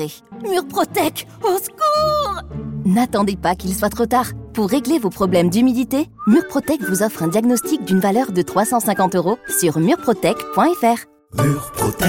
préféré. Murprotec, au secours! N'attendez pas qu'il soit trop tard. Pour régler vos problèmes d'humidité, Murprotec vous offre un diagnostic d'une valeur de 350 € sur murprotec.fr. Murprotec.